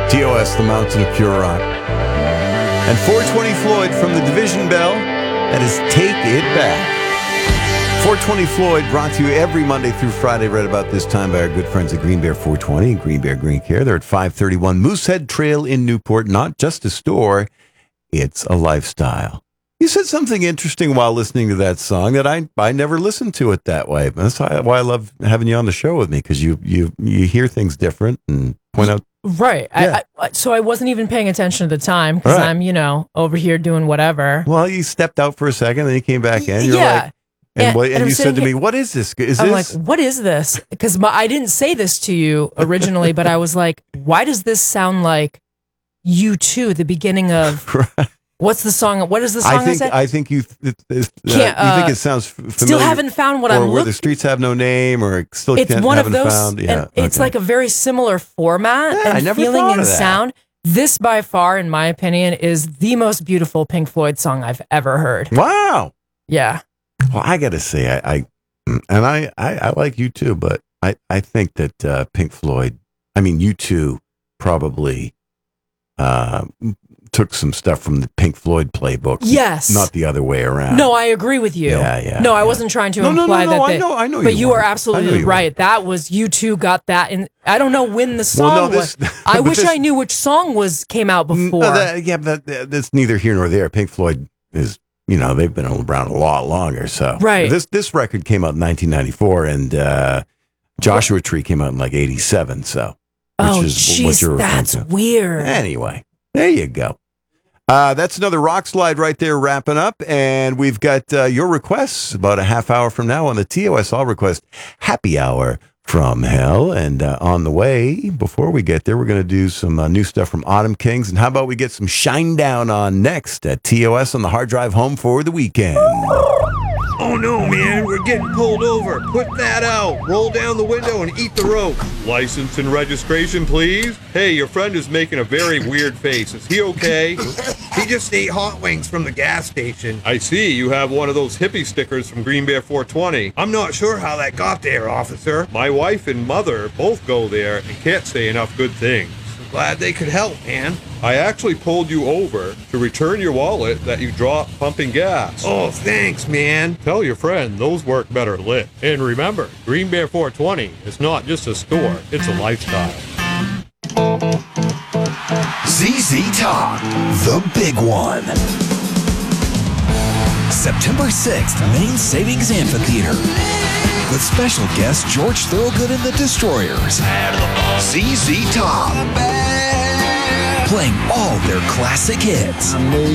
TOS, the Mountain of Pure Rock. And 420 Floyd from the Division Bell. That is Take It Back. 420 Floyd brought to you every Monday through Friday right about this time by our good friends at Green Bear 420 and Green Bear Green Care. They're at 531 Moosehead Trail in Newport. Not just a store, it's a lifestyle. You said something interesting while listening to that song that I never listened to it that way. That's why I love having you on the show with me, because you hear things different and point out. Right. Yeah. So I wasn't even paying attention at the time because Right. I'm, over here doing whatever. Well, you stepped out for a second, then you came back in. You're Yeah. like, and I'm you said to sitting me, "What is this? Is I'm this?" like, what is this? Because I didn't say this to you originally, but I was like, why does this sound like U2, the beginning of, what's the song? What is the song I said? I think you think it sounds familiar. Still haven't found what or I'm where looking. the streets have no name, or still It's one of haven't those. found. Yeah, and it's okay. like a very similar format Yeah, I and never feeling thought and of that. sound. This, by far, in my opinion, is the most beautiful Pink Floyd song I've ever heard. Wow. Yeah. Well, I got to say, I like you too, but I think that Pink Floyd, U2 probably took some stuff from the Pink Floyd playbook. Yes. Not the other way around. No, I agree with you. Yeah. No, I wasn't trying to No, imply that. I know. But you are weren't. I know absolutely you right. weren't. That was U2 got that, and I don't know when the song was. I wish I knew which song came out before. That's neither here nor there. Pink Floyd is, they've been around a lot longer. So Right. This record came out in 1994, and Joshua Tree came out in like 87. So, Oh, what jeez, you're referring that's to. weird. Anyway, there you go. That's another rock slide right there, wrapping up. And we've got your requests about a half hour from now on the TOS All Request Happy Hour from Hell. And on the way, before we get there, we're going to do some new stuff from Autumn Kings. And how about we get some Shine Down on next at TOS on the hard drive home for the weekend. Oh no, man, we're getting pulled over. Put that out. Roll down the window and eat the rope. License and registration, please. Hey, your friend is making a very weird face. Is he okay? He just ate hot wings from the gas station. I see you have one of those hippie stickers from Green Bear 420. I'm not sure how that got there, officer. My wife and mother both go there and can't say enough good things. Glad they could help, man. I actually pulled you over to return your wallet that you dropped pumping gas. Oh, thanks, man. Tell your friend those work better lit. And remember, Green Bear 420 is not just a store, it's a lifestyle. ZZ Top, the big one. September 6th, Main Savings Amphitheater. With special guest George Thorogood and the Destroyers. ZZ Top. Playing all their classic hits.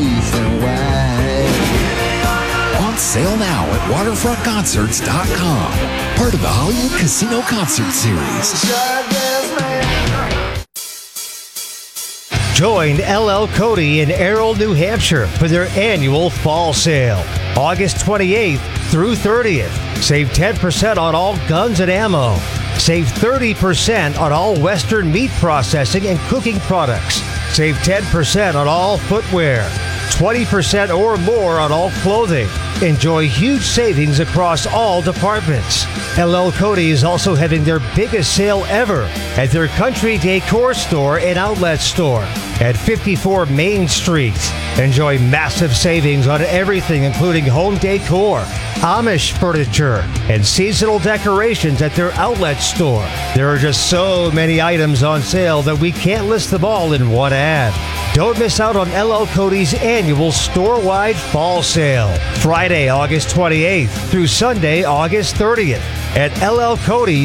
On sale now at waterfrontconcerts.com. Part of the Hollywood Casino Concert Series. Join LL Cody in Errol, New Hampshire for their annual fall sale. August 28th through 30th. Save 10% on all guns and ammo. Save 30% on all Western meat processing and cooking products. Save 10% on all footwear. 20% or more on all clothing. Enjoy huge savings across all departments. LL Cody is also having their biggest sale ever at their Country Decor store and outlet store at 54 Main Street. Enjoy massive savings on everything, including home decor, Amish furniture, and seasonal decorations at their outlet store. There are just so many items on sale that we can't list them all in one ad. Don't miss out on LL Cody's annual store-wide fall sale. Friday, August 28th through Sunday, August 30th at LL Cody's